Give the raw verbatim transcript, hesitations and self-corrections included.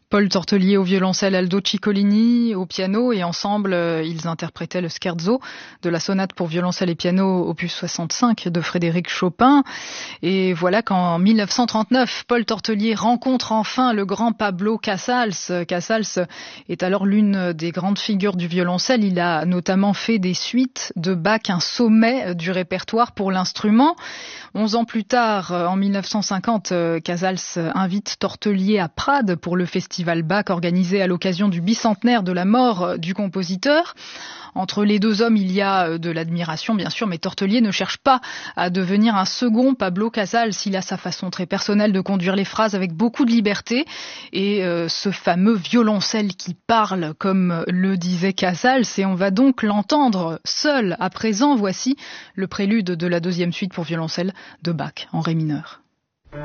Paul Tortelier au violoncelle, Aldo Ciccolini au piano, et ensemble euh, ils interprétaient le scherzo de la sonate pour violoncelle et piano opus soixante-cinq de Frédéric Chopin. Et voilà qu'en mille neuf cent trente-neuf, Paul Tortelier rencontre enfin le grand Pablo Casals. Casals est alors l'une des grandes figures du violoncelle. Il a notamment fait des suites de Bach, un sommet du répertoire pour l'instrument. Onze ans plus tard, en mille neuf cent cinquante, Casals invite Tortelier à Prades pour le festival Bach organisé à l'occasion du bicentenaire de la mort du compositeur. Entre les deux hommes, il y a de l'admiration, bien sûr, mais Tortelier ne cherche pas à devenir un second Pablo Casals. Il a sa façon très personnelle de conduire les phrases avec beaucoup de liberté. Et euh, ce fameux violoncelle qui parle, comme le disait Casals, et on va donc l'entendre seul à présent. Voici le prélude de la deuxième suite pour violoncelle de Bach en ré mineur.